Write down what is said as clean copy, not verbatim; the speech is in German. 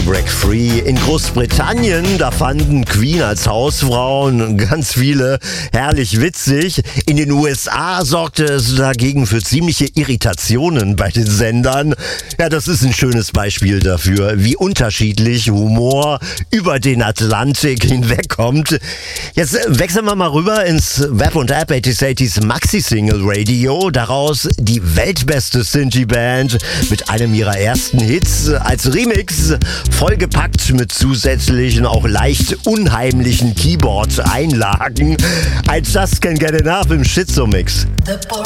Break Free. In Großbritannien, da fanden Queen als Hausfrauen ganz viele herrlich witzig. In den USA sorgte es dagegen für ziemliche Irritationen bei den Sendern. Ja, das ist ein schönes Beispiel dafür, wie unterschiedlich Humor über den Atlantik hinwegkommt. Jetzt wechseln wir mal rüber ins Web- und App 80s Maxi-Single Radio. Daraus die weltbeste Sinti-Band mit einem ihrer ersten Hits als Remix, vollgepackt mit zusätzlichen, auch leicht unheimlichen Keyboard-Einlagen. I Just Can't Get Enough im Shizzo-Mix. The